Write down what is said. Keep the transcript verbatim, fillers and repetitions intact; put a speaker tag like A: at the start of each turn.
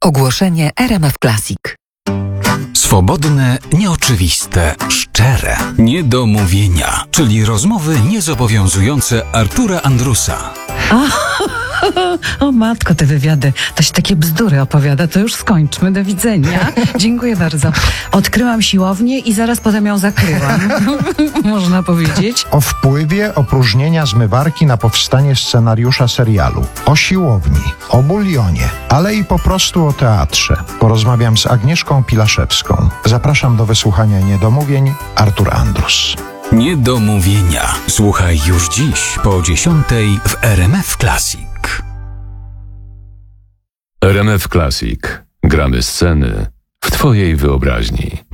A: Ogłoszenie R M F Classic.
B: Swobodne, nieoczywiste, szczere, niedomówienia, czyli rozmowy niezobowiązujące Artura Andrusa.
C: O matko, te wywiady, to się takie bzdury opowiada, to już skończmy, do widzenia. Dziękuję bardzo. Odkryłam siłownię i zaraz potem ją zakryłam, można powiedzieć.
D: O wpływie opróżnienia zmywarki na powstanie scenariusza serialu, o siłowni, o bulionie, ale i po prostu o teatrze. Porozmawiam z Agnieszką Pilaszewską. Zapraszam do wysłuchania niedomówień, Artur Andrus.
B: Niedomówienia. Słuchaj już dziś po dziesiątej w R M F Classic.
E: R M F Classic. Gramy sceny w Twojej wyobraźni.